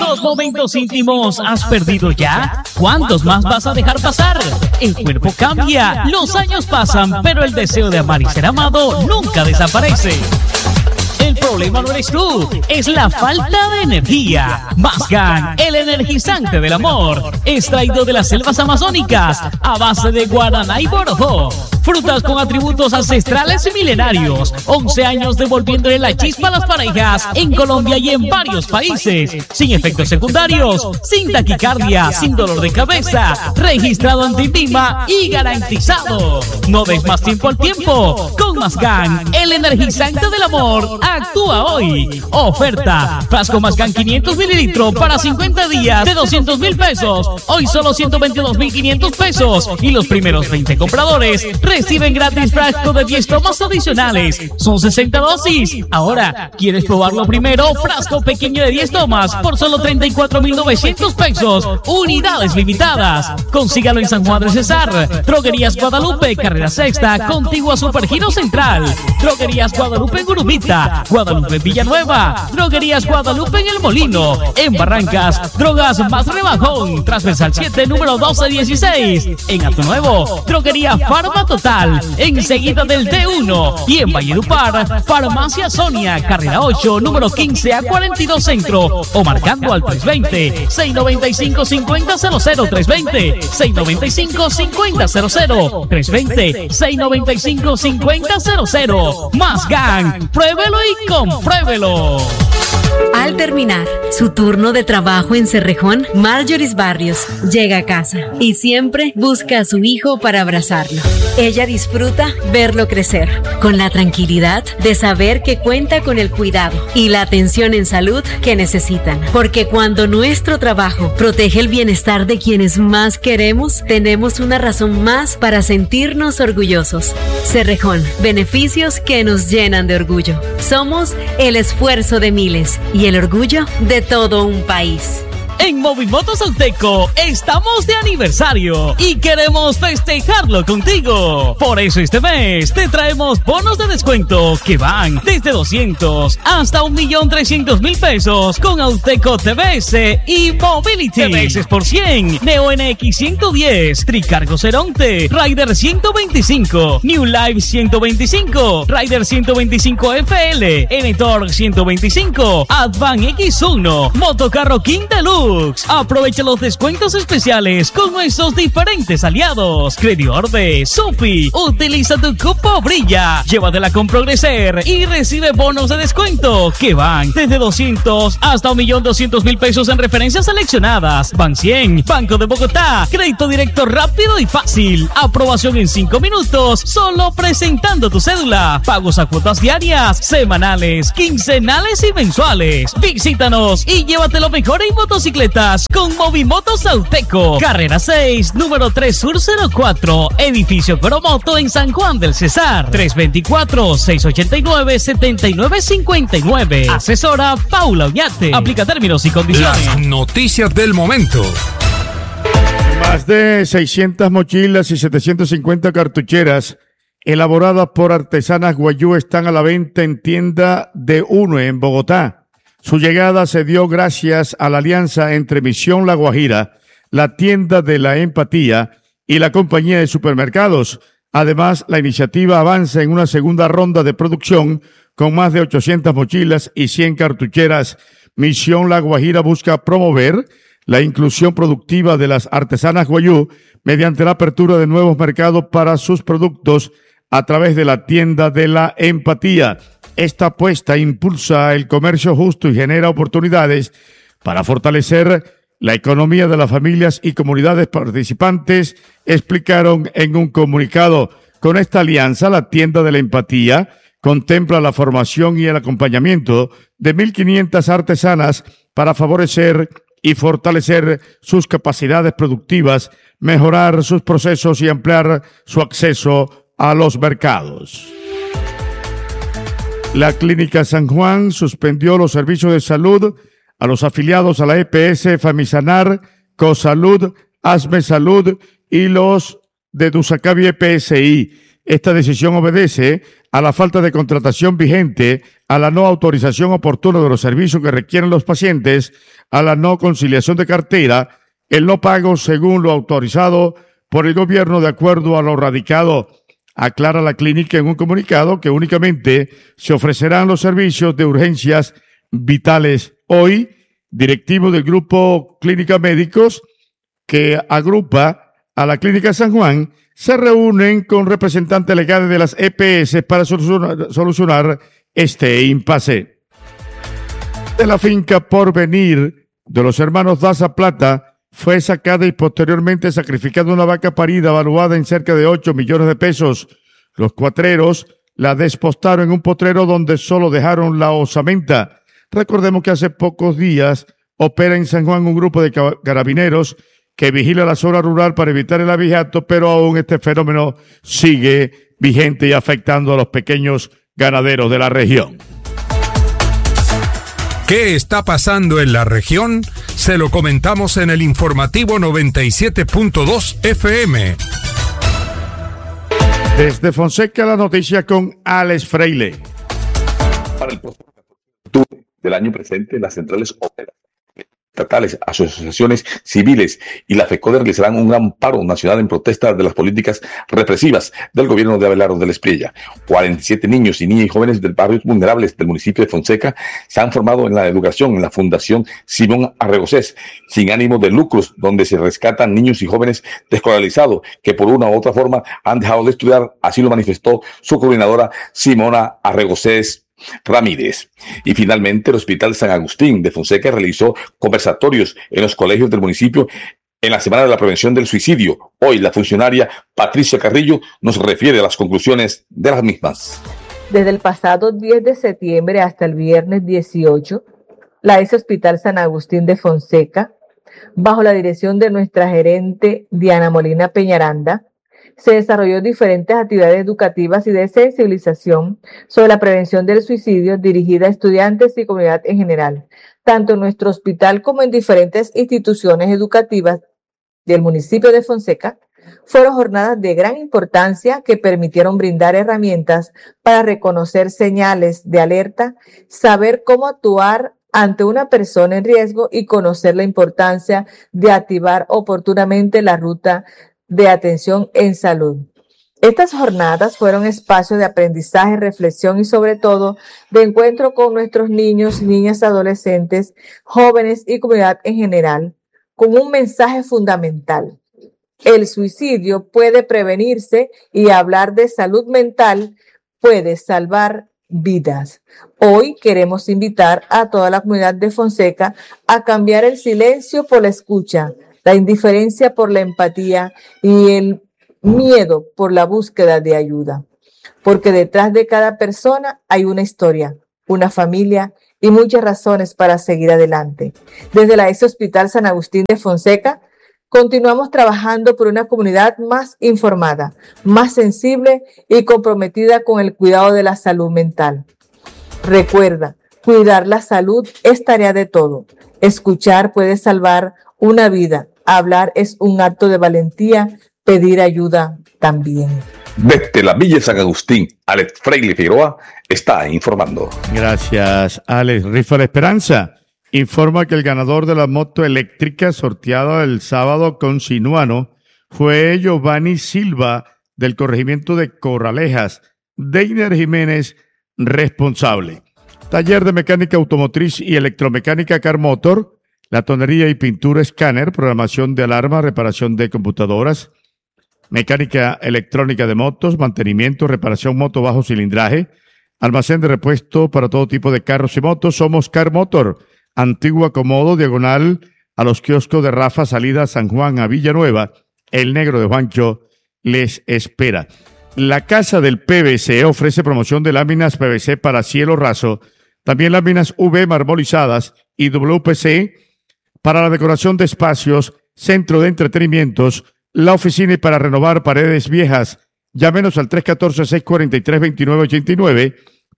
¿Los momentos íntimos has perdido ya? ¿Cuántos más vas a dejar pasar? El cuerpo cambia, los años pasan, pero el deseo de amar y ser amado nunca desaparece. El problema no eres tú, es la falta de energía. Masgan, el energizante del amor, extraído de las selvas amazónicas a base de guaraná y borojó. Frutas con atributos ancestrales y milenarios. 11 años devolviéndole la chispa a las parejas en Colombia y en varios países. Sin efectos secundarios, sin taquicardia, sin dolor de cabeza. Registrado ante INVIMA y garantizado. No des más tiempo al tiempo. Con Masgan, el energizante del amor, actúa hoy. Oferta: frasco Masgan 500 mililitros para 50 días de 200,000 pesos. Hoy solo 122,500 pesos. Y los primeros 20 compradores reciben gratis frasco de 10 tomas adicionales. Son 60 dosis. Ahora, ¿quieres probarlo primero? Frasco pequeño de 10 tomas por solo 34,900 pesos. Unidades limitadas. Consígalo en San Juan del Cesar. Droguerías Guadalupe, carrera sexta, contigua a Supergiro Central. Droguerías Guadalupe en Gurumita. Guadalupe en Villanueva. Droguerías Guadalupe en El Molino. En Barrancas, Drogas Más Rebajón. Transversal 7, número 1216. En Atunuevo, Droguería Farma Total, enseguida del T1. Y en Valledupar, Farmacia Sonia, carrera 8, número 15 a 42 Centro. O marcando al 320-695-5000. 320-695-5000. 320-695-5000. Masgan, pruébelo y compruébelo. Al terminar su turno de trabajo en Cerrejón, Marjorie Barrios llega a casa y siempre busca a su hijo para abrazarlo. Ella disfruta verlo crecer, con la tranquilidad de saber que cuenta con el cuidado y la atención en salud que necesitan. Porque cuando nuestro trabajo protege el bienestar de quienes más queremos, tenemos una razón más para sentirnos orgullosos. Cerrejón, beneficios que nos llenan de orgullo. Somos el esfuerzo de miles y el orgullo de todo un país. En Movimotos Auteco estamos de aniversario y queremos festejarlo contigo. Por eso este mes te traemos bonos de descuento que van desde 200 hasta 1,300,000 pesos con Auteco TBS y Mobility. TBS por 100, Neo NX 110, Tricargo Ceronte, Rider 125, New Life 125, Rider 125 FL, N-Torque 125, Advan X1, Motocarro King Deluxe. Aprovecha los descuentos especiales con nuestros diferentes aliados. Crediorde, Sofi, utiliza tu cupo Brilla, llévatela con Progreser y recibe bonos de descuento que van desde 200 hasta 1,200,000 pesos en referencias seleccionadas. Ban 100, Banco de Bogotá, crédito directo rápido y fácil, aprobación en 5 minutos, solo presentando tu cédula, pagos a cuotas diarias, semanales, quincenales y mensuales. Visítanos y llévate lo mejor en motocicletas con Movimotos Auteco, carrera 6, número 3 Sur 04, edificio Coromoto en San Juan del Cesar. 324-689-7959. Asesora Paula Oñate. Aplica términos y condiciones. Las noticias del momento. Más de 600 mochilas y 750 cartucheras elaboradas por artesanas Guayú están a la venta en tienda de Uno en Bogotá. Su llegada se dio gracias a la alianza entre Misión La Guajira, la tienda de la empatía y la compañía de supermercados. Además, la iniciativa avanza en una segunda ronda de producción con más de 800 mochilas y 100 cartucheras. Misión La Guajira busca promover la inclusión productiva de las artesanas Guayú mediante la apertura de nuevos mercados para sus productos a través de la tienda de la empatía. Esta apuesta impulsa el comercio justo y genera oportunidades para fortalecer la economía de las familias y comunidades participantes, explicaron en un comunicado. Con esta alianza, la tienda de la empatía contempla la formación y el acompañamiento de 1,500 artesanas para favorecer y fortalecer sus capacidades productivas, mejorar sus procesos y ampliar su acceso a los mercados. La Clínica San Juan suspendió los servicios de salud a los afiliados a la EPS, Famisanar, Cosalud, Asme Salud y los de Dusacabi EPSI. Esta decisión obedece a la falta de contratación vigente a la no autorización oportuna de los servicios que requieren los pacientes, a la no conciliación de cartera, el no pago según lo autorizado por el gobierno de acuerdo a lo radicado. Aclara la clínica en un comunicado que únicamente se ofrecerán los servicios de urgencias vitales. Hoy, directivos del grupo Clínica Médicos, que agrupa a la Clínica San Juan, se reúnen con representantes legales de las EPS para solucionar este impasse. De la finca Porvenir de los hermanos Daza Plata fue sacada y posteriormente sacrificada una vaca parida valuada en cerca de 8 millones de pesos. Los cuatreros la despostaron en un potrero donde solo dejaron la osamenta. Recordemos que hace pocos días opera en San Juan un grupo de carabineros que vigila la zona rural para evitar el abigeato, pero aún este fenómeno sigue vigente y afectando a los pequeños ganaderos de la región. ¿Qué está pasando en la región? Se lo comentamos en el informativo 97.2 FM. Desde Fonseca la noticia con Alex Freile. Para el próximo 14 de octubre del año presente, las centrales obreras estatales, asociaciones civiles y la FECODE realizarán un gran paro nacional en protesta de las políticas represivas del gobierno de Abelardo del Espriella. 47 niños y niñas y jóvenes del barrios vulnerables del municipio de Fonseca se han formado en la educación en la Fundación Simón Arregocés, sin ánimo de lucros, donde se rescatan niños y jóvenes desescolarizados que por una u otra forma han dejado de estudiar. Así lo manifestó su coordinadora Simona Arregocés Ramírez. Y finalmente, el Hospital San Agustín de Fonseca realizó conversatorios en los colegios del municipio en la Semana de la Prevención del Suicidio. Hoy la funcionaria Patricia Carrillo nos refiere a las conclusiones de las mismas. Desde el pasado 10 de septiembre hasta el viernes 18, la ES Hospital San Agustín de Fonseca, bajo la dirección de nuestra gerente Diana Molina Peñaranda, se desarrolló diferentes actividades educativas y de sensibilización sobre la prevención del suicidio dirigida a estudiantes y comunidad en general, tanto en nuestro hospital como en diferentes instituciones educativas del municipio de Fonseca. Fueron jornadas de gran importancia que permitieron brindar herramientas para reconocer señales de alerta, saber cómo actuar ante una persona en riesgo y conocer la importancia de activar oportunamente la ruta de atención en salud. Estas jornadas fueron espacios de aprendizaje, reflexión y sobre todo de encuentro con nuestros niños, niñas, adolescentes, jóvenes y comunidad en general, con un mensaje fundamental. El suicidio puede prevenirse y hablar de salud mental puede salvar vidas. Hoy queremos invitar a toda la comunidad de Fonseca a cambiar el silencio por la escucha, la indiferencia por la empatía y el miedo por la búsqueda de ayuda. Porque detrás de cada persona hay una historia, una familia y muchas razones para seguir adelante. Desde la ES Hospital San Agustín de Fonseca, continuamos trabajando por una comunidad más informada, más sensible y comprometida con el cuidado de la salud mental. Recuerda, cuidar la salud es tarea de todo. Escuchar puede salvar una vida. Hablar es un acto de valentía, pedir ayuda también. Desde la Villa San Agustín, Alex Freile Figueroa está informando. Gracias, Alex. Rifa la Esperanza informa que el ganador de la moto eléctrica sorteada el sábado con Sinuano fue Giovanni Silva del corregimiento de Corralejas. Deiner Jiménez, responsable. Taller de mecánica automotriz y electromecánica Car Motor. La tonería y pintura escáner, programación de alarma, reparación de computadoras, mecánica electrónica de motos, mantenimiento, reparación moto bajo cilindraje, almacén de repuesto para todo tipo de carros y motos. Somos Car Motor, Antigua Comodo, diagonal a los kioscos de Rafa, salida San Juan a Villanueva. El Negro de Juancho les espera. La Casa del PVC ofrece promoción de láminas PVC para cielo raso, también láminas UV marmolizadas y WPC para la decoración de espacios, centro de entretenimientos, la oficina y para renovar paredes viejas. Llámenos al 314-643-2989,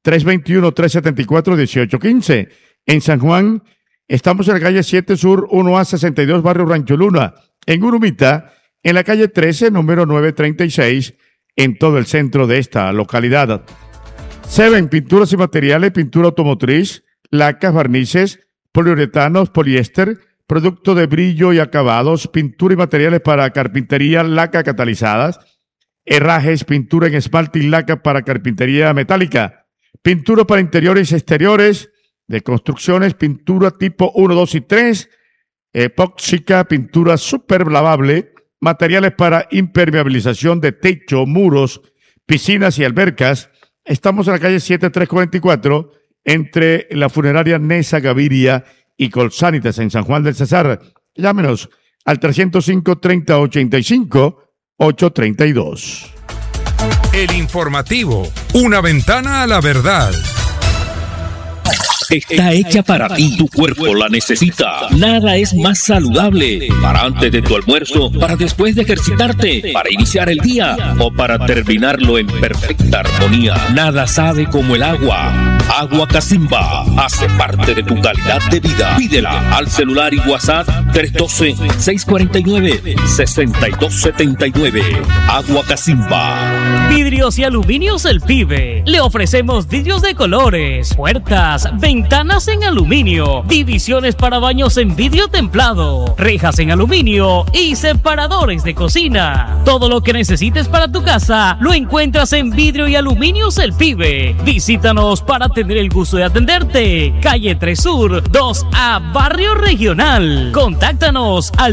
321-374-1815. En San Juan, estamos en la calle 7 Sur, 1A62, barrio Rancho Luna. En Urumita, en la calle 13, número 936, en todo el centro de esta localidad. Seven, pinturas y materiales, pintura automotriz, lacas, barnices, poliuretanos, poliéster, producto de brillo y acabados, pintura y materiales para carpintería, laca catalizadas, herrajes, pintura en esmalte y laca para carpintería metálica, pintura para interiores y exteriores de construcciones, pintura tipo 1, 2 y 3, epóxica, pintura super lavable, materiales para impermeabilización de techo, muros, piscinas y albercas. Estamos en la calle 7344, entre la funeraria Nesa Gaviria y Colsanitas en San Juan del Cesar. Llámenos al 305-3085-832. El informativo, una ventana a la verdad. Está hecha para ti, tu cuerpo la necesita. Nada es más saludable para antes de tu almuerzo, para después de ejercitarte, para iniciar el día o para terminarlo en perfecta armonía. Nada sabe como el agua. Agua Casimba hace parte de tu calidad de vida. Pídela al celular y WhatsApp 312-649-6279. Agua Casimba. Vidrios y Aluminios El Pibe. Le ofrecemos vidrios de colores, puertas, ventanas en aluminio, divisiones para baños en vidrio templado, rejas en aluminio y separadores de cocina. Todo lo que necesites para tu casa lo encuentras en Vidrio y Aluminios El Pibe. Visítanos para tener el gusto de atenderte. Calle 3 Sur, 2A, Barrio Regional. Contáctanos al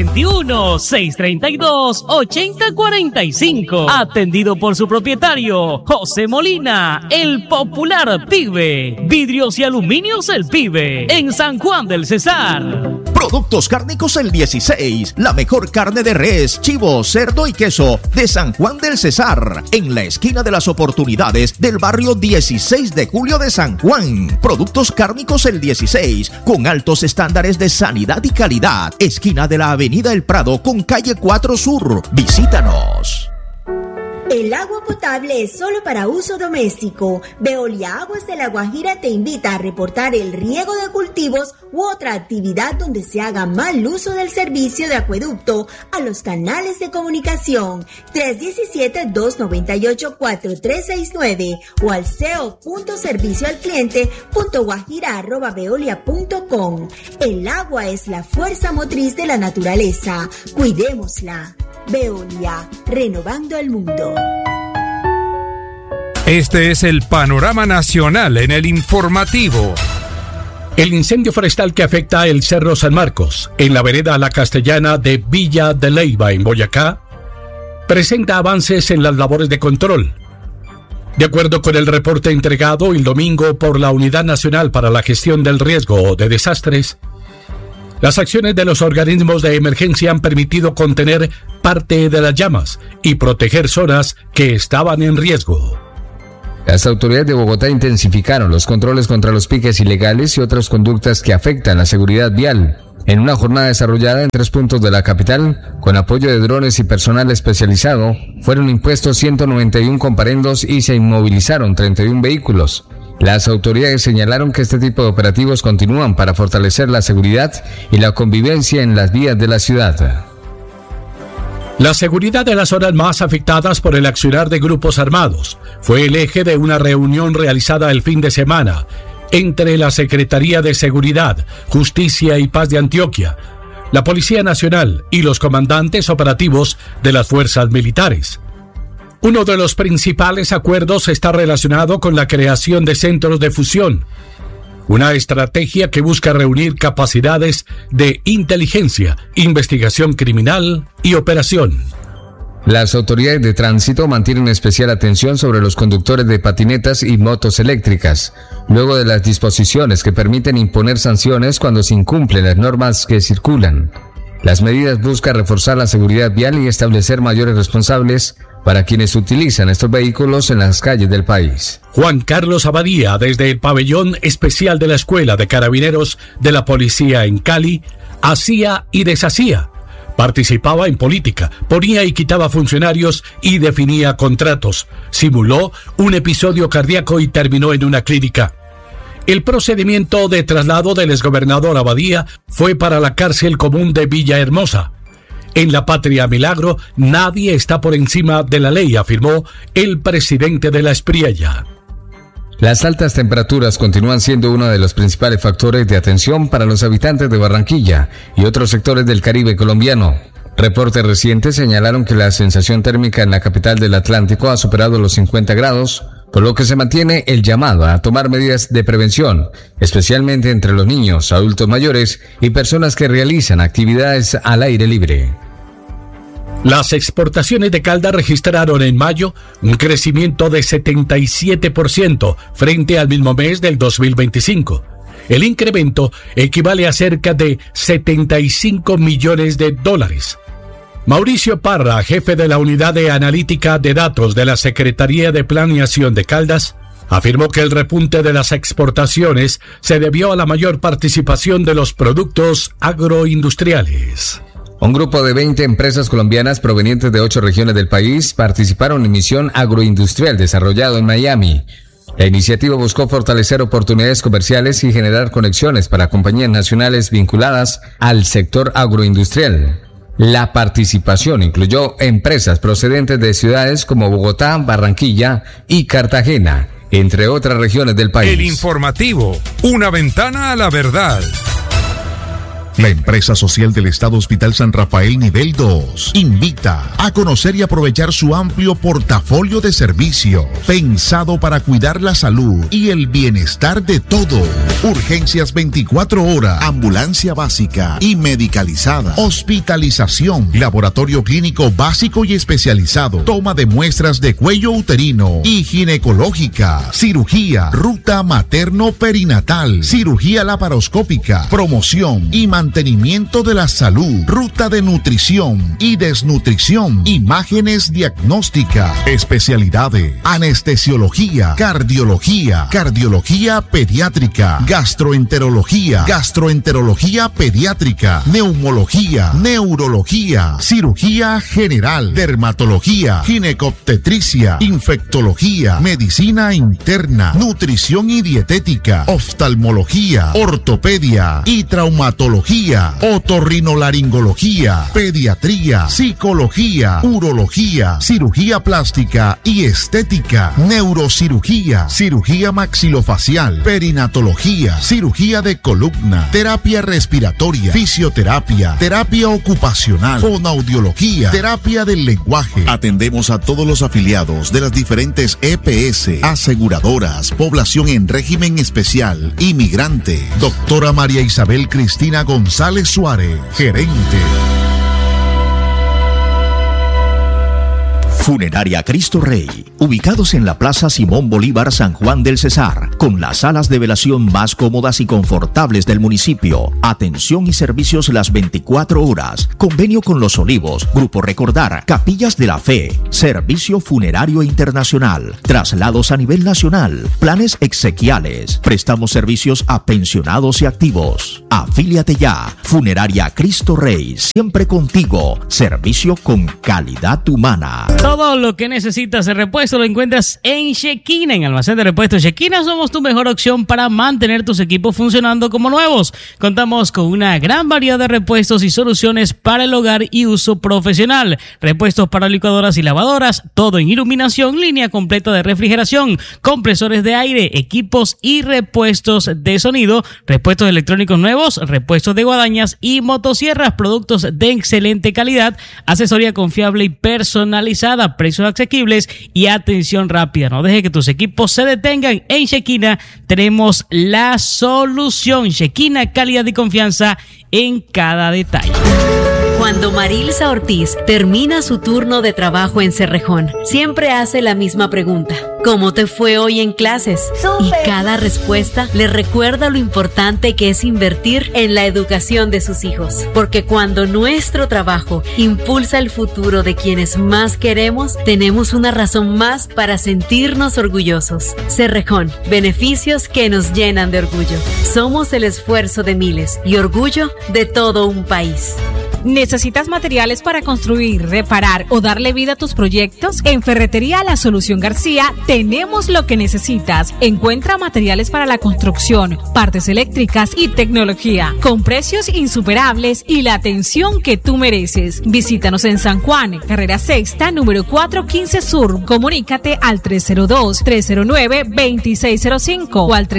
321-632-8045. Atendido por su propietario, José Molina, el popular Pibe. Vidrios y Aluminios El Pibe, en San Juan del Cesar. Productos Cárnicos El 16, la mejor carne de res, chivo, cerdo y queso de San Juan del Cesar, en la esquina de las oportunidades del barrio 16 de julio de San Juan. Productos Cárnicos El 16, con altos estándares de sanidad y calidad, esquina de la avenida El Prado con calle 4 Sur. Visítanos. El agua potable es solo para uso doméstico. Veolia Aguas de La Guajira te invita a reportar el riego de cultivos u otra actividad donde se haga mal uso del servicio de acueducto a los canales de comunicación 317-298-4369 o al ceo.servicioalcliente.guajira@veolia.com. El agua es la fuerza motriz de la naturaleza. Cuidémosla. Veolia, renovando el mundo. Este es el panorama nacional en el informativo. El incendio forestal que afecta el Cerro San Marcos, en la vereda La Castellana de Villa de Leyva, en Boyacá, presenta avances en las labores de control. De acuerdo con el reporte entregado el domingo por la Unidad Nacional para la Gestión del Riesgo de Desastres, las acciones de los organismos de emergencia han permitido contener parte de las llamas y proteger zonas que estaban en riesgo. Las autoridades de Bogotá intensificaron los controles contra los piques ilegales y otras conductas que afectan la seguridad vial. En una jornada desarrollada en 3 puntos de la capital, con apoyo de drones y personal especializado, fueron impuestos 191 comparendos y se inmovilizaron 31 vehículos. Las autoridades señalaron que este tipo de operativos continúan para fortalecer la seguridad y la convivencia en las vías de la ciudad. La seguridad de las zonas más afectadas por el accionar de grupos armados fue el eje de una reunión realizada el fin de semana entre la Secretaría de Seguridad, Justicia y Paz de Antioquia, la Policía Nacional y los comandantes operativos de las fuerzas militares. Uno de los principales acuerdos está relacionado con la creación de centros de fusión, una estrategia que busca reunir capacidades de inteligencia, investigación criminal y operación. Las autoridades de tránsito mantienen especial atención sobre los conductores de patinetas y motos eléctricas, luego de las disposiciones que permiten imponer sanciones cuando se incumplen las normas que circulan. Las medidas buscan reforzar la seguridad vial y establecer mayores responsables para quienes utilizan estos vehículos en las calles del país. Juan Carlos Abadía, desde el pabellón especial de la Escuela de Carabineros de la Policía en Cali, hacía y deshacía. Participaba en política, ponía y quitaba funcionarios y definía contratos. Simuló un episodio cardíaco y terminó en una clínica. El procedimiento de traslado del exgobernador Abadía fue para la cárcel común de Villahermosa. En la patria milagro, nadie está por encima de la ley, afirmó el presidente de la Espriella. Las altas temperaturas continúan siendo uno de los principales factores de atención para los habitantes de Barranquilla y otros sectores del Caribe colombiano. Reportes recientes señalaron que la sensación térmica en la capital del Atlántico ha superado los 50 grados, por lo que se mantiene el llamado a tomar medidas de prevención, especialmente entre los niños, adultos mayores y personas que realizan actividades al aire libre. Las exportaciones de Caldas registraron en mayo un crecimiento de 77% frente al mismo mes del 2025. El incremento equivale a cerca de $75 millones. Mauricio Parra, jefe de la Unidad de Analítica de Datos de la Secretaría de Planeación de Caldas, afirmó que el repunte de las exportaciones se debió a la mayor participación de los productos agroindustriales. Un grupo de 20 empresas colombianas provenientes de 8 regiones del país participaron en Misión Agroindustrial desarrollado en Miami. La iniciativa buscó fortalecer oportunidades comerciales y generar conexiones para compañías nacionales vinculadas al sector agroindustrial. La participación incluyó empresas procedentes de ciudades como Bogotá, Barranquilla y Cartagena, entre otras regiones del país. El informativo, una ventana a la verdad. La empresa social del Estado Hospital San Rafael Nivel 2 invita a conocer y aprovechar su amplio portafolio de servicios pensado para cuidar la salud y el bienestar de todos. Urgencias 24 horas, ambulancia básica y medicalizada, hospitalización, laboratorio clínico básico y especializado, toma de muestras de cuello uterino y ginecológica, cirugía, ruta materno-perinatal, cirugía laparoscópica, promoción y mantenimiento de la salud, ruta de nutrición y desnutrición, imágenes diagnósticas, especialidades, anestesiología, cardiología pediátrica, gastroenterología pediátrica, neumología, neurología, cirugía general, dermatología, ginecobstetricia, infectología, medicina interna, nutrición y dietética, oftalmología, ortopedia y traumatología, otorrinolaringología, pediatría, psicología, urología, cirugía plástica y estética, neurocirugía, cirugía maxilofacial, perinatología, cirugía de columna, terapia respiratoria, fisioterapia, terapia ocupacional, fonoaudiología, terapia del lenguaje. Atendemos a todos los afiliados de las diferentes EPS, aseguradoras, población en régimen especial, inmigrante. Doctora María Isabel Cristina González Suárez, gerente. Funeraria Cristo Rey, ubicados en la Plaza Simón Bolívar San Juan del Cesar, con las salas de velación más cómodas y confortables del municipio. Atención y servicios las 24 horas. Convenio con Los Olivos, Grupo Recordar, Capillas de la Fe, Servicio Funerario Internacional, traslados a nivel nacional, planes exequiales. Prestamos servicios a pensionados y activos. Afíliate ya. Funeraria Cristo Rey, siempre contigo. Servicio con calidad humana. Todo lo que necesitas de repuesto lo encuentras en Shekina, en Almacén de Repuestos Shekina. Somos tu mejor opción para mantener tus equipos funcionando como nuevos. Contamos con una gran variedad de repuestos y soluciones para el hogar y uso profesional. Repuestos para licuadoras y lavadoras, todo en iluminación, línea completa de refrigeración, compresores de aire, equipos y repuestos de sonido, repuestos electrónicos nuevos, repuestos de guadañas y motosierras, productos de excelente calidad, asesoría confiable y personalizada, precios asequibles y atención rápida. No deje que tus equipos se detengan. En Shekina tenemos la solución. Shekina, calidad y confianza en cada detalle. Cuando Marilsa Ortiz termina su turno de trabajo en Cerrejón, siempre hace la misma pregunta: ¿cómo te fue hoy en clases? ¡Súper! Y cada respuesta le recuerda lo importante que es invertir en la educación de sus hijos. Porque cuando nuestro trabajo impulsa el futuro de quienes más queremos, tenemos una razón más para sentirnos orgullosos. Cerrejón, beneficios que nos llenan de orgullo. Somos el esfuerzo de miles y orgullo de todo un país. ¿Necesitas materiales para construir, reparar o darle vida a tus proyectos? En Ferretería La Solución García tenemos lo que necesitas. Encuentra materiales para la construcción, partes eléctricas y tecnología, con precios insuperables y la atención que tú mereces. Visítanos en San Juan, carrera sexta, número 415 Sur. Comunícate al 302-309-2605 o al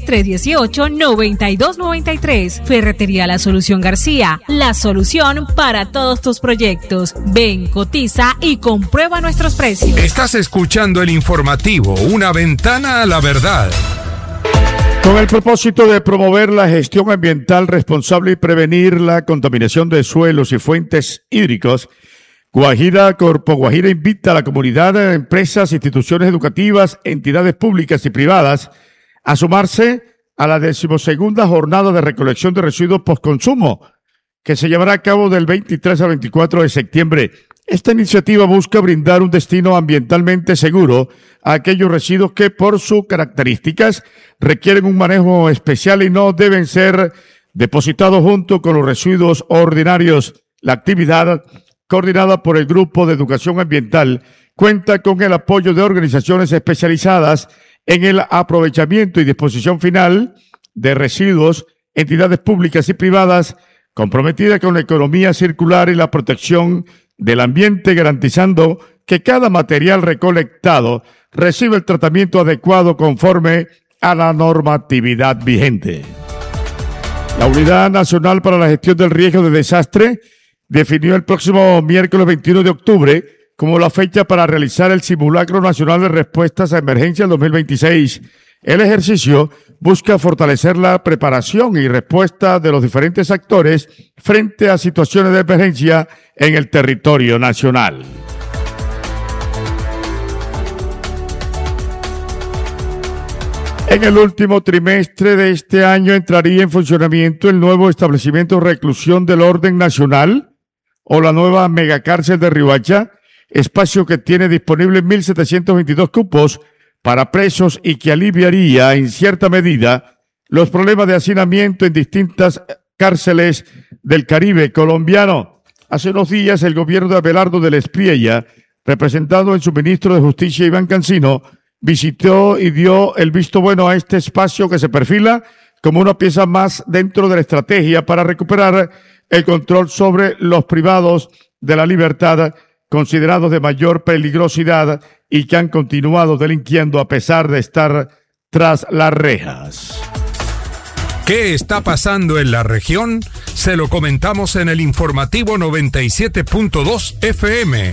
310-318-9293. Ferretería La Solución García, la solución para todos tus proyectos. Ven, cotiza y comprueba nuestros precios. Estás escuchando el informativo, una ventana a la verdad. Con el propósito de promover la gestión ambiental responsable y prevenir la contaminación de suelos y fuentes hídricos, Corpo Guajira invita a la comunidad, empresas, instituciones educativas, entidades públicas y privadas a sumarse a la 12ª jornada de recolección de residuos postconsumo, que se llevará a cabo del 23 al 24 de septiembre. Esta iniciativa busca brindar un destino ambientalmente seguro a aquellos residuos que, por sus características, requieren un manejo especial y no deben ser depositados junto con los residuos ordinarios. La actividad, coordinada por el Grupo de Educación Ambiental, cuenta con el apoyo de organizaciones especializadas en el aprovechamiento y disposición final de residuos, entidades públicas y privadas comprometidas con la economía circular y la protección del ambiente, garantizando que cada material recolectado recibe el tratamiento adecuado conforme a la normatividad vigente. La Unidad Nacional para la Gestión del Riesgo de Desastre definió el próximo miércoles 21 de octubre como la fecha para realizar el Simulacro Nacional de Respuestas a Emergencias 2026. El ejercicio busca fortalecer la preparación y respuesta de los diferentes actores frente a situaciones de emergencia en el territorio nacional. En el último trimestre de este año entraría en funcionamiento el nuevo establecimiento de reclusión del orden nacional o la nueva megacárcel de Riohacha, espacio que tiene disponible 1.722 cupos para presos y que aliviaría en cierta medida los problemas de hacinamiento en distintas cárceles del Caribe colombiano. Hace unos días el gobierno de Abelardo del Espriella, representado en su ministro de Justicia Iván Cancino, visitó y dio el visto bueno a este espacio que se perfila como una pieza más dentro de la estrategia para recuperar el control sobre los privados de la libertad, considerados de mayor peligrosidad y que han continuado delinquiendo a pesar de estar tras las rejas. ¿Qué está pasando en la región? Se lo comentamos en el informativo 97.2 FM.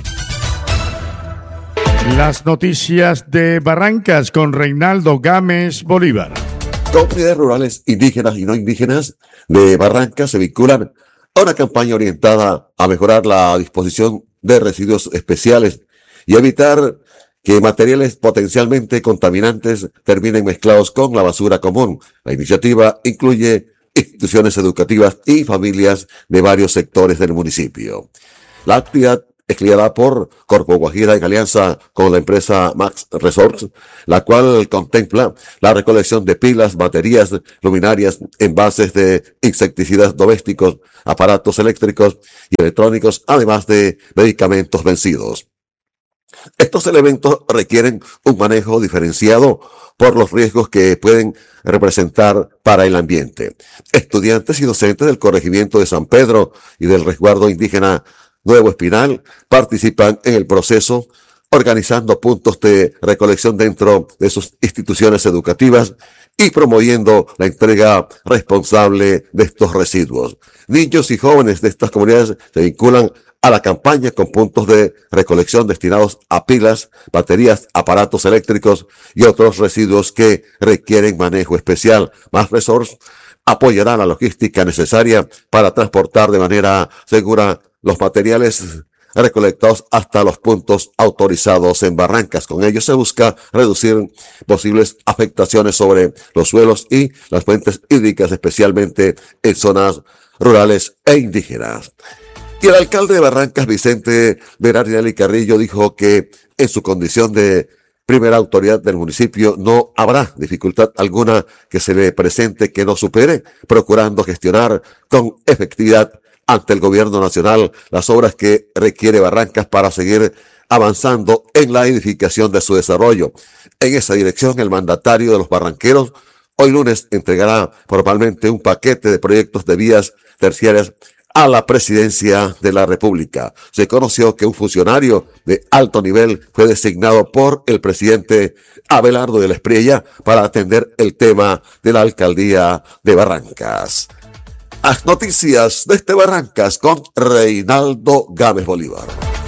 Las noticias de Barrancas con Reinaldo Gámez Bolívar. Comunidades rurales indígenas y no indígenas de Barrancas se vinculan a una campaña orientada a mejorar la disposición de residuos especiales y evitar que materiales potencialmente contaminantes terminen mezclados con la basura común. La iniciativa incluye instituciones educativas y familias de varios sectores del municipio. La actividad es liderada por Corpo Guajira en alianza con la empresa Max Resorts, la cual contempla la recolección de pilas, baterías, luminarias, envases de insecticidas domésticos, aparatos eléctricos y electrónicos, además de medicamentos vencidos. Estos elementos requieren un manejo diferenciado por los riesgos que pueden representar para el ambiente. Estudiantes y docentes del corregimiento de San Pedro y del resguardo indígena Nuevo Espinal participan en el proceso, organizando puntos de recolección dentro de sus instituciones educativas y promoviendo la entrega responsable de estos residuos. Niños y jóvenes de estas comunidades se vinculan a la campaña con puntos de recolección destinados a pilas, baterías, aparatos eléctricos y otros residuos que requieren manejo especial. Más Resorts apoyará la logística necesaria para transportar de manera segura los materiales recolectados hasta los puntos autorizados en Barrancas. Con ello se busca reducir posibles afectaciones sobre los suelos y las fuentes hídricas, especialmente en zonas rurales e indígenas. Y el alcalde de Barrancas, Vicente Bernardinelli Carrillo, dijo que en su condición de primera autoridad del municipio no habrá dificultad alguna que se le presente que no supere, procurando gestionar con efectividad ante el gobierno nacional las obras que requiere Barrancas para seguir avanzando en la edificación de su desarrollo. En esa dirección, el mandatario de los barranqueros hoy lunes entregará formalmente un paquete de proyectos de vías terciarias a la presidencia de la República. Se conoció que un funcionario de alto nivel fue designado por el presidente Abelardo de la Espriella para atender el tema de la alcaldía de Barrancas. Las noticias desde Barrancas con Reinaldo Gámez Bolívar.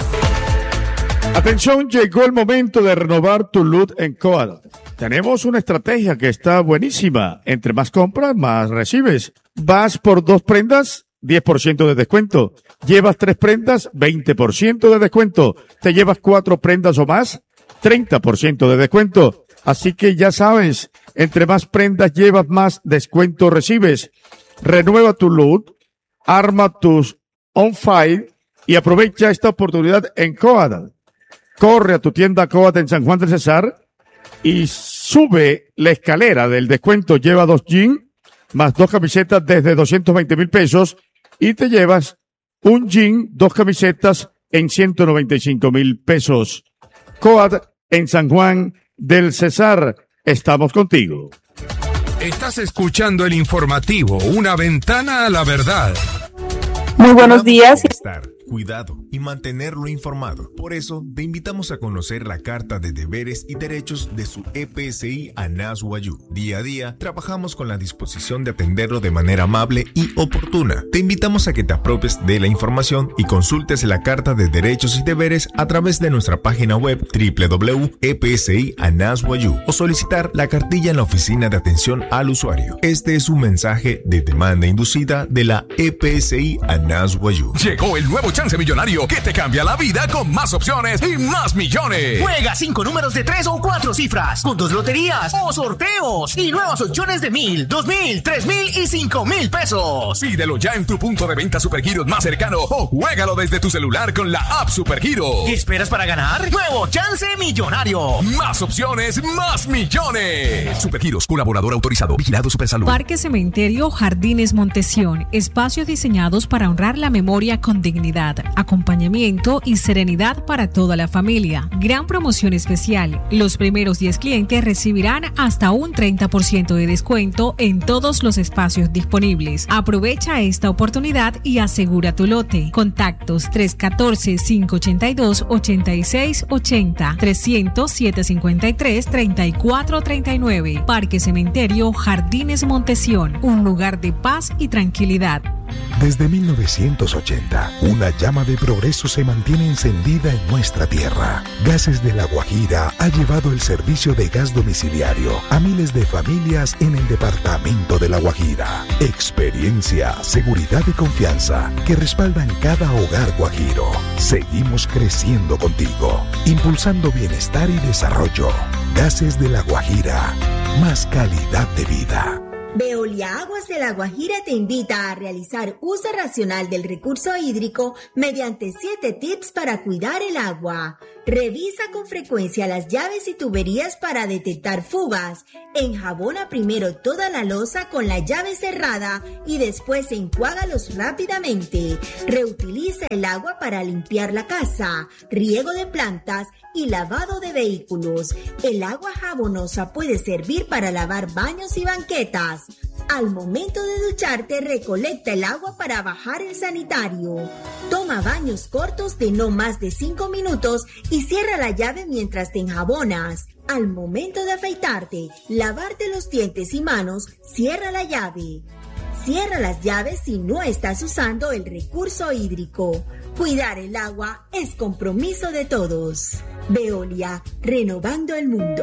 Atención, llegó el momento de renovar tu loot en Coat. Tenemos una estrategia que está buenísima. Entre más compras, más recibes. Vas por 2 prendas, 10% de descuento. Llevas 3 prendas, 20% de descuento. Te llevas 4 prendas o más, 30% de descuento. Así que ya sabes, entre más prendas llevas, más descuento recibes. Renueva tu loot, arma tus on-fire y aprovecha esta oportunidad en Coat. Corre a tu tienda Coat en San Juan del Cesar y sube la escalera del descuento. Lleva 2 jeans más 2 camisetas desde 220,000 pesos y te llevas un jean, 2 camisetas en 195,000 pesos. Coat en San Juan del Cesar. Estamos contigo. Estás escuchando el informativo, una ventana a la verdad. Muy buenos días. Cuidado y mantenerlo informado. Por eso, te invitamos a conocer la Carta de Deberes y Derechos de su EPSI ANAS Wayuu. Día a día, trabajamos con la disposición de atenderlo de manera amable y oportuna. Te invitamos a que te apropies de la información y consultes la Carta de Derechos y Deberes a través de nuestra página web www.epsi-anaswayuu o solicitar la cartilla en la oficina de atención al usuario. Este es un mensaje de demanda inducida de la EPSI ANAS Wayuu. Llegó el nuevo chance millonario que te cambia la vida con más opciones y más millones. Juega 5 números de 3 o 4 cifras con 2 loterías o sorteos y nuevas opciones de 1,000, 2,000, 3,000 y 5,000 pesos. Pídelo ya en tu punto de venta Supergiros más cercano o juégalo desde tu celular con la app Supergiros. ¿Qué esperas para ganar? Nuevo chance millonario. Más opciones, más millones. Supergiros, colaborador autorizado, vigilado Supersalud. Parque Cementerio Jardines Montesión, espacios diseñados para honrar la memoria con dignidad, acompañamiento y serenidad para toda la familia. Gran promoción especial. Los primeros 10 clientes recibirán hasta un 30% de descuento en todos los espacios disponibles. Aprovecha esta oportunidad y asegura tu lote. Contactos 314-582-8680, 300-753-3439. Parque Cementerio Jardines Montesión, un lugar de paz y tranquilidad. Desde 1980, una llama de progreso se mantiene encendida en nuestra tierra. Gases de La Guajira ha llevado el servicio de gas domiciliario a miles de familias en el departamento de La Guajira. Experiencia, seguridad y confianza que respaldan cada hogar guajiro. Seguimos creciendo contigo, impulsando bienestar y desarrollo. Gases de La Guajira, más calidad de vida. Veolia Aguas de La Guajira te invita a realizar uso racional del recurso hídrico mediante 7 tips para cuidar el agua. Revisa con frecuencia las llaves y tuberías para detectar fugas. Enjabona primero toda la loza con la llave cerrada y después enjuágalos rápidamente. Reutiliza el agua para limpiar la casa, riego de plantas y lavado de vehículos. El agua jabonosa puede servir para lavar baños y banquetas. Al momento de ducharte, recolecta el agua para bajar el sanitario. Toma baños cortos de no más de 5 minutos y cierra la llave mientras te enjabonas. Al momento de afeitarte, lavarte los dientes y manos, cierra la llave. Cierra las llaves si no estás usando el recurso hídrico. Cuidar el agua es compromiso de todos. Veolia, renovando el mundo.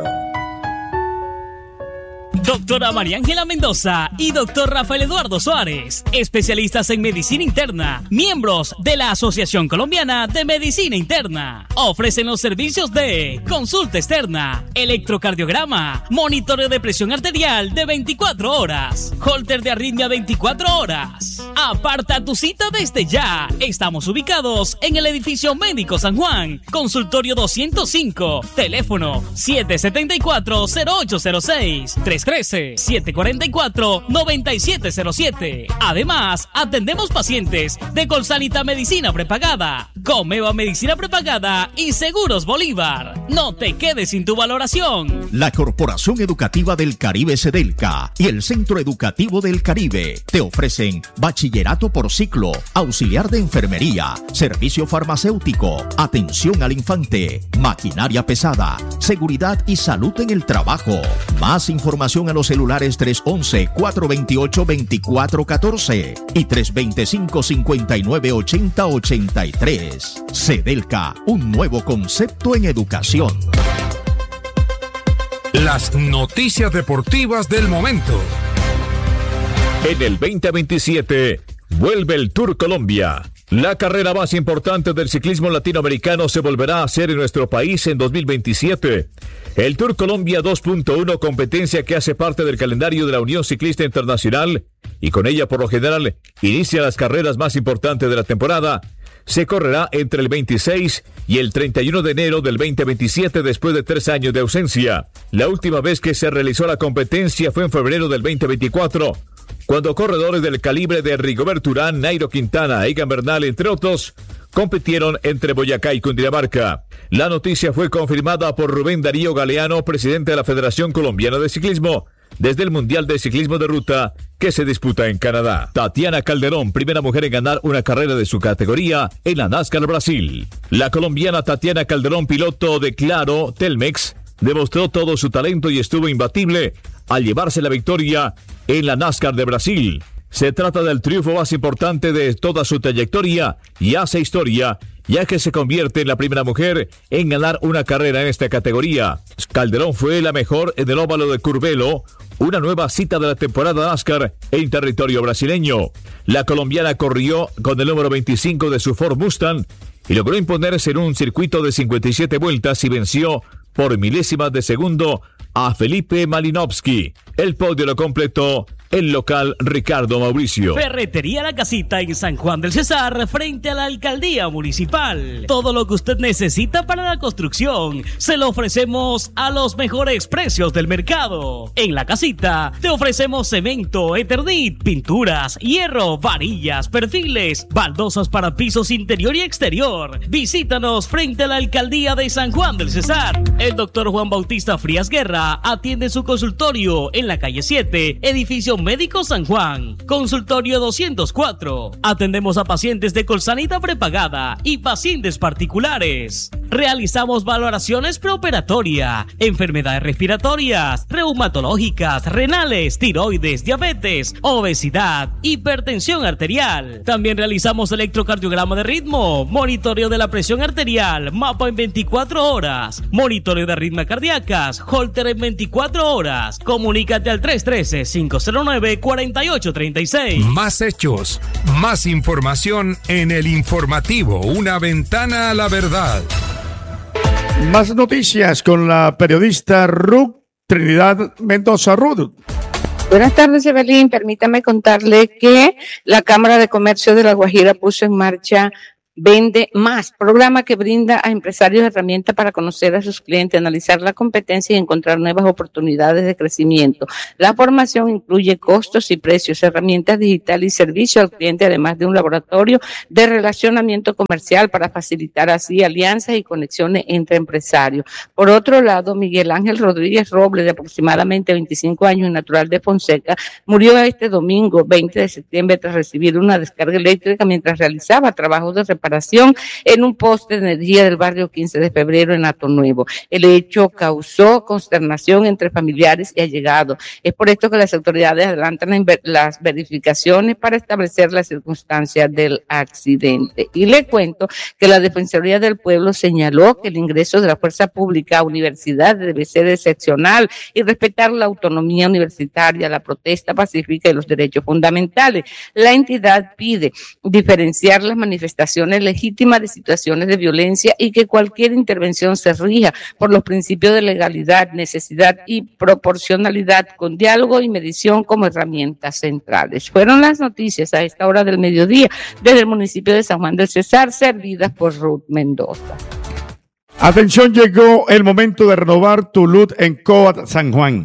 Doctora María Ángela Mendoza y doctor Rafael Eduardo Suárez, especialistas en medicina interna, miembros de la Asociación Colombiana de Medicina Interna. Ofrecen los servicios de consulta externa, electrocardiograma, monitoreo de presión arterial de 24 horas, holter de arritmia 24 horas. Aparta tu cita desde ya. Estamos ubicados en el edificio Médico San Juan, consultorio 205, teléfono 774-0806, 33 313-744-9707. Además, atendemos pacientes de Colsanita Medicina Prepagada, Comeva Medicina Prepagada y Seguros Bolívar. No te quedes sin tu valoración. La Corporación Educativa del Caribe Sedelca y el Centro Educativo del Caribe te ofrecen bachillerato por ciclo, auxiliar de enfermería, servicio farmacéutico, atención al infante, maquinaria pesada, seguridad y salud en el trabajo. Más información a los celulares 311-428-2414 y 325-5980-83. Sedelca, un nuevo concepto en educación. Las noticias deportivas del momento. En el 2027 vuelve el Tour Colombia. La carrera más importante del ciclismo latinoamericano se volverá a hacer en nuestro país en 2027. El Tour Colombia 2.1, competencia que hace parte del calendario de la Unión Ciclista Internacional y con ella por lo general inicia las carreras más importantes de la temporada, se correrá entre el 26 y el 31 de enero del 2027 después de 3 años de ausencia. La última vez que se realizó la competencia fue en febrero del 2024, cuando corredores del calibre de Rigoberto Urán, Nairo Quintana, Egan Bernal, entre otros, compitieron entre Boyacá y Cundinamarca. La noticia fue confirmada por Rubén Darío Galeano, presidente de la Federación Colombiana de Ciclismo, desde el Mundial de Ciclismo de Ruta que se disputa en Canadá. Tatiana Calderón, primera mujer en ganar una carrera de su categoría en la NASCAR Brasil. La colombiana Tatiana Calderón, piloto de Claro Telmex, demostró todo su talento y estuvo imbatible al llevarse la victoria en la NASCAR de Brasil. Se trata del triunfo más importante de toda su trayectoria y hace historia, ya que se convierte en la primera mujer en ganar una carrera en esta categoría. Calderón fue la mejor en el óvalo de Curvelo, una nueva cita de la temporada NASCAR en territorio brasileño. La colombiana corrió con el número 25 de su Ford Mustang y logró imponerse en un circuito de 57 vueltas y venció por milésimas de segundo a Felipe Malinowski. El podio lo completó el local Ricardo Mauricio. Ferretería La Casita en San Juan del Cesar, frente a la alcaldía municipal. Todo lo que usted necesita para la construcción se lo ofrecemos a los mejores precios del mercado. En La Casita te ofrecemos cemento, Eternit, pinturas, hierro, varillas, perfiles, baldosas para pisos interior y exterior. Visítanos frente a la alcaldía de San Juan del Cesar. El doctor Juan Bautista Frías Guerra atiende su consultorio en la calle 7, edificio Médico San Juan, consultorio 204. Atendemos a pacientes de Colsanita prepagada y pacientes particulares. Realizamos valoraciones preoperatoria, enfermedades respiratorias, reumatológicas, renales, tiroides, diabetes, obesidad, hipertensión arterial. También realizamos electrocardiograma de ritmo, monitoreo de la presión arterial, mapa en 24 horas, monitoreo de arritmias cardíacas, holter en 24 horas. Comunícate al 313-509-4836. Más hechos, más información en el informativo, una ventana a la verdad. Más noticias con la periodista Ruth Trinidad Mendoza. Ruth. Buenas tardes, Evelyn. Permítame contarle que la Cámara de Comercio de La Guajira puso en marcha Vende Más, programa que brinda a empresarios herramientas para conocer a sus clientes, analizar la competencia y encontrar nuevas oportunidades de crecimiento. La formación incluye costos y precios, herramientas digitales y servicio al cliente, además de un laboratorio de relacionamiento comercial para facilitar así alianzas y conexiones entre empresarios. Por otro lado, Miguel Ángel Rodríguez Robles, de aproximadamente 25 años y natural de Fonseca, murió este domingo 20 de septiembre tras recibir una descarga eléctrica mientras realizaba trabajos de reparación en un poste de energía del barrio 15 de febrero en Hato Nuevo. El hecho causó consternación entre familiares y allegados. Es por esto que las autoridades adelantan las verificaciones para establecer las circunstancias del accidente. Y le cuento que la Defensoría del Pueblo señaló que el ingreso de la fuerza pública a universidades debe ser excepcional y respetar la autonomía universitaria, la protesta pacífica y los derechos fundamentales. La entidad pide diferenciar las manifestaciones legítimas de situaciones de violencia y que cualquier intervención se rija por los principios de legalidad, necesidad y proporcionalidad, con diálogo y medición como herramientas centrales. Fueron las noticias a esta hora del mediodía desde el municipio de San Juan del Cesar, servidas por Ruth Mendoza. Atención, llegó el momento de renovar tu luz en COAT San Juan.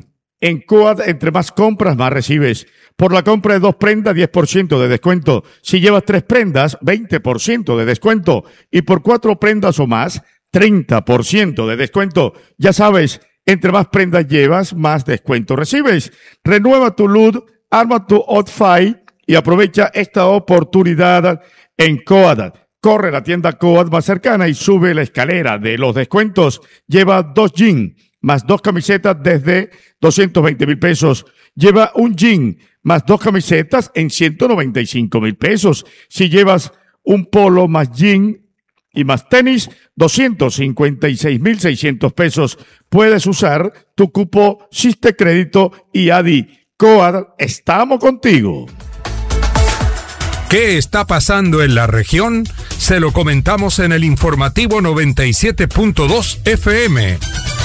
En Coad, entre más compras, más recibes. Por la compra de 2 prendas, 10% de descuento. Si llevas 3 prendas, 20% de descuento. Y por 4 prendas o más, 30% de descuento. Ya sabes, entre más prendas llevas, más descuento recibes. Renueva tu LUD, arma tu OutFi y aprovecha esta oportunidad en Coad. Corre a la tienda Coad más cercana y sube la escalera de los descuentos. Lleva 2 jeans más 2 camisetas desde 220,000 pesos. Lleva un jean más 2 camisetas en 195,000 pesos. Si llevas un polo más jean y más tenis, 256,600 pesos. Puedes usar tu cupo Siste Crédito y ADI. Coad, estamos contigo. ¿Qué está pasando en la región? Se lo comentamos en el informativo 97.2 FM.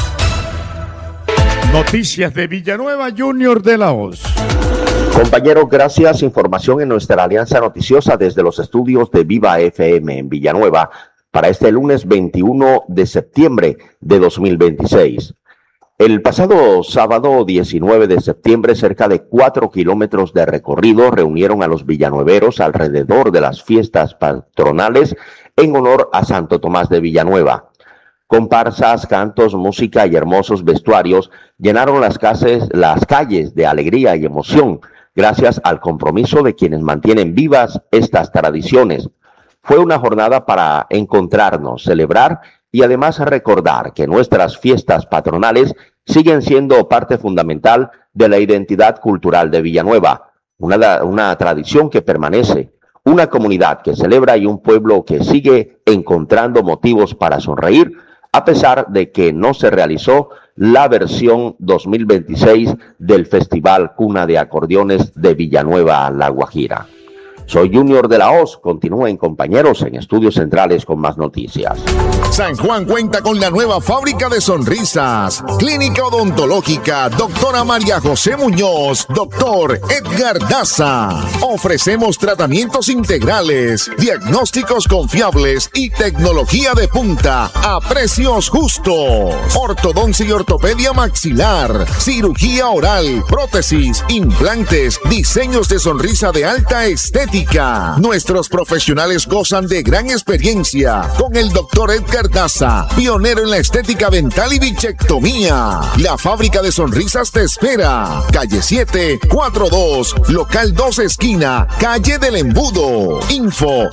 Noticias de Villanueva, Junior de la Hoz. Compañeros, gracias. Información en nuestra alianza noticiosa desde los estudios de Viva FM en Villanueva para este lunes 21 de septiembre de 2026. El pasado sábado 19 de septiembre, cerca de 4 kilómetros de recorrido reunieron a los villanueveros alrededor de las fiestas patronales en honor a Santo Tomás de Villanueva. Comparsas, cantos, música y hermosos vestuarios llenaron las calles de alegría y emoción, gracias al compromiso de quienes mantienen vivas estas tradiciones. Fue una jornada para encontrarnos, celebrar y además recordar que nuestras fiestas patronales siguen siendo parte fundamental de la identidad cultural de Villanueva, una tradición que permanece, una comunidad que celebra y un pueblo que sigue encontrando motivos para sonreír, a pesar de que no se realizó la versión 2026 del Festival Cuna de Acordeones de Villanueva, La Guajira. Soy Junior de la Hoz. Continúen, compañeros, en Estudios Centrales con más noticias. San Juan cuenta con la nueva fábrica de sonrisas. Clínica Odontológica Doctora María José Muñoz, Doctor Edgar Daza. Ofrecemos tratamientos integrales, diagnósticos confiables y tecnología de punta a precios justos. Ortodoncia y ortopedia maxilar, cirugía oral, prótesis, implantes, diseños de sonrisa de alta estética. Nuestros profesionales gozan de gran experiencia con el Dr. Edgar Daza, pionero en la estética dental y bichectomía. La fábrica de sonrisas te espera. Calle 7, 42, local 2 esquina, calle del Embudo. Info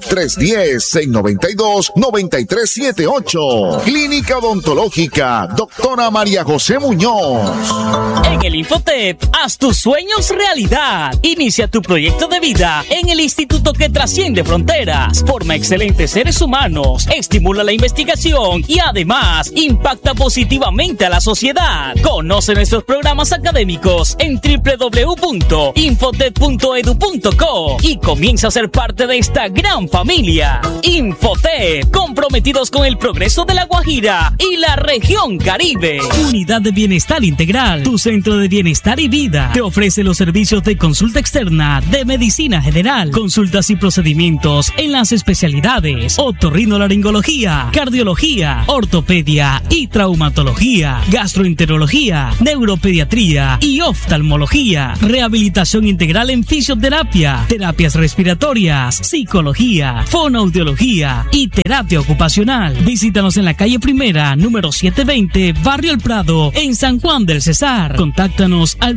310-692-9378. Clínica Odontológica Doctora María José Muñoz. En el Infotep, haz tus sueños realidad. Inicia tu proyecto de vida en el instituto que trasciende fronteras, forma excelentes seres humanos, estimula la investigación y además impacta positivamente a la sociedad. Conoce nuestros programas académicos en www.infotep.edu.co y comienza a ser parte de esta gran familia. Infotep, comprometidos con el progreso de La Guajira y la región Caribe. Unidad de Bienestar Integral, tu centro de bienestar y vida, te ofrece los servicios de consulta externa, de medicina general, consultas y procedimientos en las especialidades otorrinolaringología, cardiología, ortopedia y traumatología, gastroenterología, neuropediatría y oftalmología, rehabilitación integral en fisioterapia, terapias respiratorias, psicología, fonoaudiología y terapia ocupacional. Visítanos en la calle Primera, número 720, Barrio El Prado, en San Juan del Cesar. Contáctanos al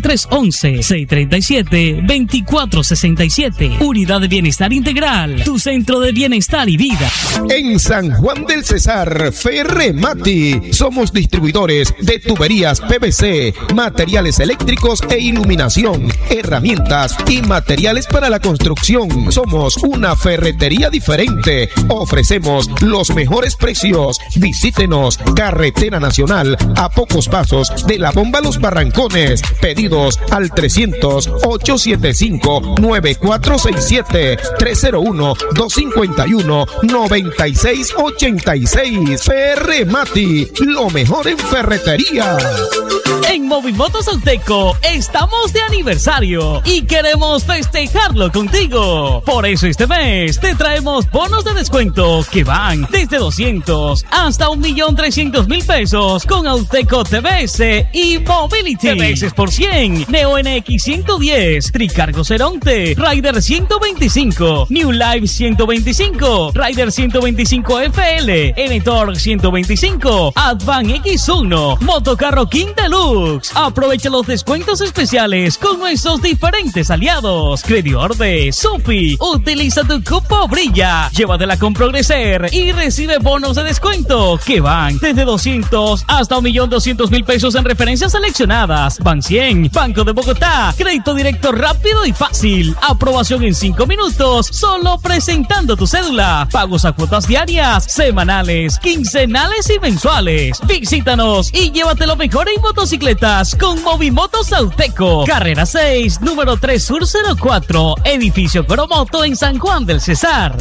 311-637-2467. Unidad de Bienestar Integral, tu centro de bienestar y vida. En San Juan del Cesar, Ferremati, somos distribuidores de tuberías PVC, materiales eléctricos e iluminación, herramientas y materiales para la construcción. Somos una ferretería diferente. Ofrecemos los mejores precios. Visítenos, Carretera Nacional, a pocos pasos de la bomba Los Barrancones. Pedidos al 300-875-9467. 301-251-9686. Ferremati, lo mejor en ferretería. En Movimotos Auteco estamos de aniversario y queremos festejarlo contigo. Por eso este mes te traemos bonos de descuento que van desde 200 hasta 1.300.000 pesos con Auteco TBS y Mobility. TBS por 100, Neo NX 110, Tricargo Ceronte, Rider 125, New Life 125, Rider 125 FL, N-Torque 125, Advan X1, Motocarro King Deluxe. Aprovecha los descuentos especiales con nuestros diferentes aliados. Crediorde, Sufi, utiliza tu cupo Brilla, llévatela con Progreser y recibe bonos de descuento que van desde 200 hasta 1.200.000 pesos en referencias seleccionadas. Ban 100, Banco de Bogotá, crédito directo rápido y fácil, aprobación en 5 minutos, solo presentando tu cédula, pagos a cuotas diarias, semanales, quincenales y mensuales. Visítanos y llévate lo mejor en motocicletas con Movimotos Auteco, carrera 6, número 3 Sur 04, edificio Coromoto en San Juan del Cesar,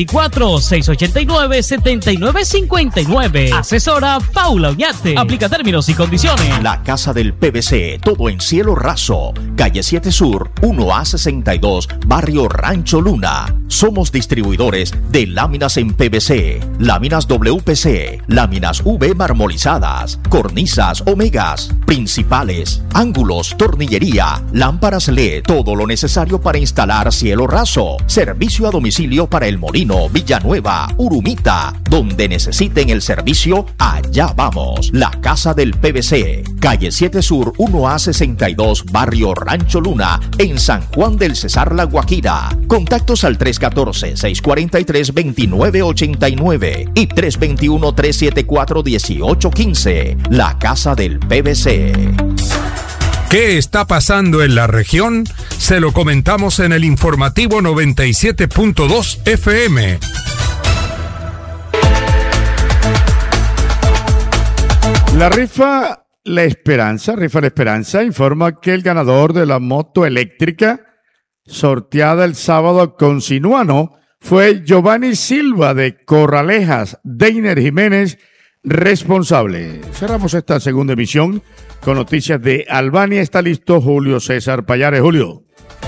324-689-7959. Asesora Paula Oñate. Aplica términos y condiciones. La Casa del PVC, todo en cielo raso, calle 7 Sur, 1A62, barrio Rancho Luna. Somos distribuidores de láminas en PVC, láminas WPC, láminas V marmolizadas, cornisas Omegas, principales, ángulos, tornillería, lámparas LED, todo lo necesario para instalar cielo raso. Servicio a domicilio para El Molino, Villanueva, Urumita. Donde necesiten el servicio, allá vamos. La Casa del PVC, calle 7 Sur, 1A62, barrio Rancho Luna, en San Juan del Cesar, La Guajira. Contactos al 314-643-2989 y 321-374-1815. La Casa del PVC. ¿Qué está pasando en la región? Se lo comentamos en el informativo 97.2 FM. La rifa La Esperanza informa que el ganador de la moto eléctrica sorteada el sábado con Sinuano fue Giovanni Silva de Corralejas, Deiner Jiménez, responsable. Cerramos esta segunda emisión con noticias de Albania. Está listo Julio César Pallares. Julio.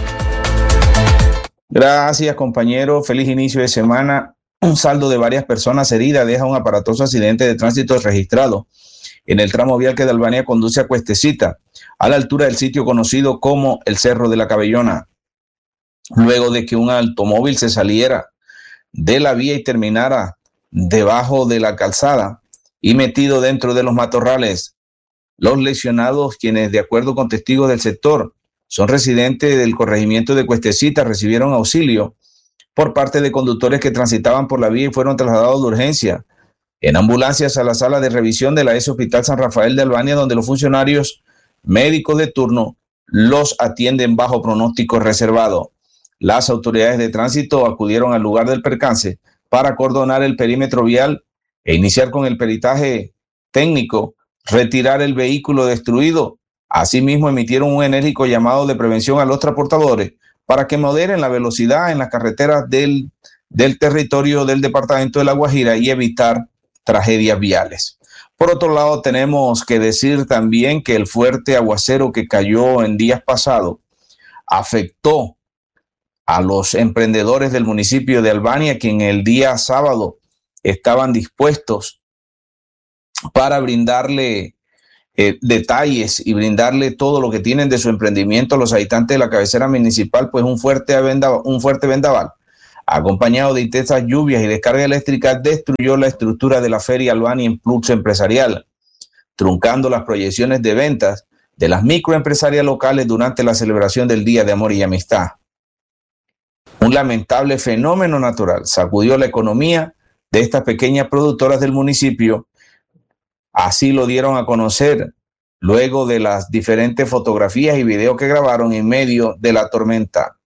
Gracias, compañero. Feliz inicio de semana. Un saldo de varias personas heridas deja un aparatoso accidente de tránsito registrado en el tramo vial que de Albania conduce a Cuestecita, a la altura del sitio conocido como el Cerro de la Cabellona, luego de que un automóvil se saliera de la vía y terminara debajo de la calzada y metido dentro de los matorrales. Los lesionados, quienes de acuerdo con testigos del sector son residentes del corregimiento de Cuestecita, recibieron auxilio por parte de conductores que transitaban por la vía y fueron trasladados de urgencia en ambulancias a la sala de revisión de la ESE Hospital San Rafael de Albania, donde los funcionarios médicos de turno los atienden bajo pronóstico reservado. Las autoridades de tránsito acudieron al lugar del percance para acordonar el perímetro vial e iniciar con el peritaje técnico, retirar el vehículo destruido. Asimismo, emitieron un enérgico llamado de prevención a los transportadores para que moderen la velocidad en las carreteras del territorio del departamento de La Guajira y evitar tragedias viales. Por otro lado, tenemos que decir también que el fuerte aguacero que cayó en días pasados afectó a los emprendedores del municipio de Albania, que en el día sábado estaban dispuestos para brindarle detalles y brindarle todo lo que tienen de su emprendimiento a los habitantes de la cabecera municipal, pues un fuerte vendaval, acompañado de intensas lluvias y descarga eléctrica, destruyó la estructura de la Feria Albania Impulso Empresarial, truncando las proyecciones de ventas de las microempresarias locales durante la celebración del Día de Amor y Amistad. Un lamentable fenómeno natural sacudió la economía de estas pequeñas productoras del municipio. Así lo dieron a conocer luego de las diferentes fotografías y videos que grabaron en medio de la tormenta.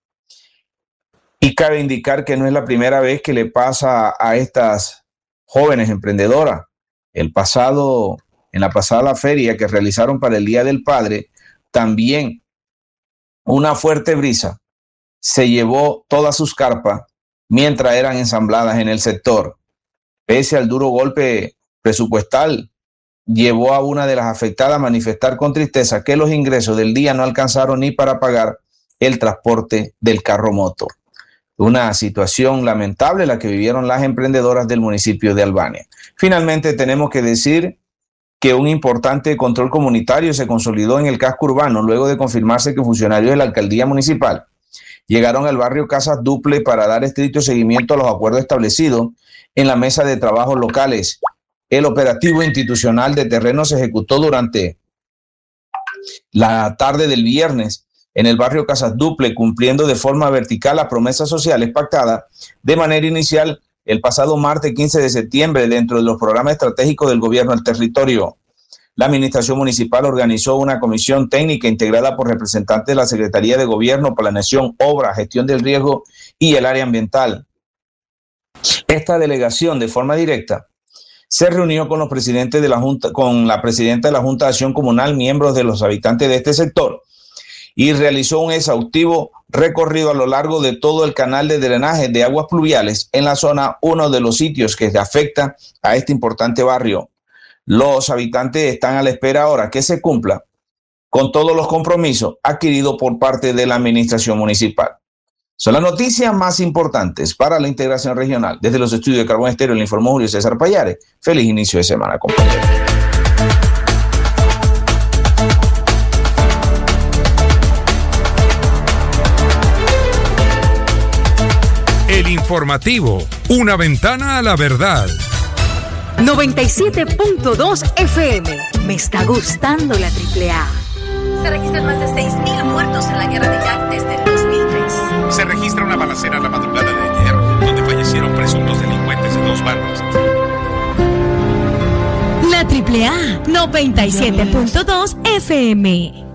Y cabe indicar que no es la primera vez que le pasa a estas jóvenes emprendedoras. En la pasada feria que realizaron para el Día del Padre, también una fuerte brisa se llevó todas sus carpas mientras eran ensambladas en el sector. Pese al duro golpe presupuestal, llevó a una de las afectadas a manifestar con tristeza que los ingresos del día no alcanzaron ni para pagar el transporte del carro moto. Una situación lamentable la que vivieron las emprendedoras del municipio de Albania. Finalmente tenemos que decir que un importante control comunitario se consolidó en el casco urbano luego de confirmarse que funcionarios de la alcaldía municipal llegaron al barrio Casas Duple para dar estricto seguimiento a los acuerdos establecidos en la mesa de trabajos locales. El operativo institucional de terreno se ejecutó durante la tarde del viernes en el barrio Casas Duple, cumpliendo de forma vertical las promesas sociales pactadas de manera inicial el pasado martes 15 de septiembre dentro de los programas estratégicos del gobierno del territorio. La administración municipal organizó una comisión técnica integrada por representantes de la Secretaría de Gobierno, Planeación, Obra, Gestión del Riesgo y el área ambiental. Esta delegación, de forma directa, se reunió con los presidentes de la Junta, con la presidenta de la Junta de Acción Comunal, miembros de los habitantes de este sector, y realizó un exhaustivo recorrido a lo largo de todo el canal de drenaje de aguas pluviales en la zona, uno de los sitios que afecta a este importante barrio. Los habitantes están a la espera ahora que se cumpla con todos los compromisos adquiridos por parte de la administración municipal. Son las noticias más importantes para la integración regional. Desde los estudios de Carbón Estéreo le informó Julio César Payares. Feliz inicio de semana, compañeros. El informativo, una ventana a la verdad. 97.2 FM. Me está gustando la AAA. Se registran más de 6.000 muertos en la guerra de Irak desde el 2003. Se registra una balacera la madrugada de ayer, donde fallecieron presuntos delincuentes de 2 bandas. La AAA, 97.2 FM.